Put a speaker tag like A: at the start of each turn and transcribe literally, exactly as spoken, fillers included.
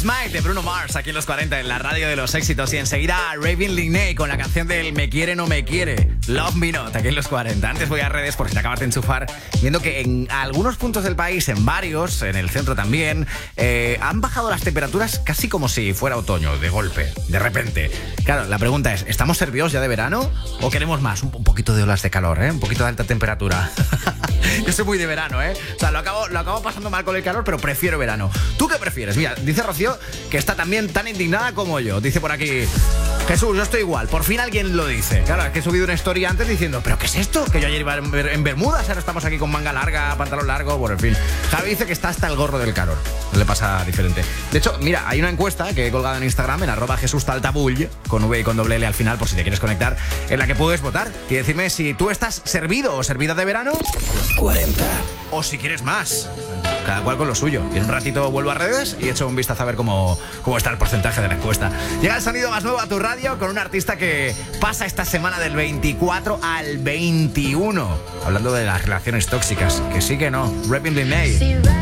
A: Smile de Bruno Mars aquí en los cuarenta en la radio de los éxitos. Y enseguida Raven Linney con la canción del Me quiere no me quiere, Love Me Not, aquí en los cuarenta. Antes voy a redes por si te acabas de enchufar, viendo que en algunos puntos del país, en varios, en el centro también, eh, han bajado las temperaturas casi como si fuera otoño, de golpe, de repente. Claro, la pregunta es, ¿estamos servidos ya de verano o queremos más? Un, un poquito de olas de calor, ¿eh? Un poquito de alta temperatura. Yo soy muy de verano, ¿eh? O sea, lo acabo, lo acabo pasando mal con el calor, pero prefiero verano. ¿Tú qué prefieres? Mira, dice Rocío que está también tan indignada como yo. Dice por aquí, Jesús, yo estoy igual. Por fin alguien lo dice. Claro, es que he subido una story antes diciendo, ¿pero qué es esto? Que yo ayer iba en, en bermudas, ahora estamos aquí con manga larga, pantalón largo, bueno, en fin. Javi dice que está hasta el gorro del calor. No le pasa diferente. De hecho, mira, hay una encuesta que he colgado en Instagram, en arroba Jesús Taltabull, con V y con doble L al final, por si te quieres conectar, en la que puedes votar y decirme si tú estás servido o servida de verano. cuarenta. O si quieres más. Cada cual con lo suyo. Y en un ratito vuelvo a redes y echo un vistazo a ver cómo, cómo está el porcentaje de la encuesta. Llega el sonido más nuevo a tu radio con un artista que pasa esta semana del veinticuatro al veintiuno. Hablando de las relaciones tóxicas. Que sí que no. Raven Linney.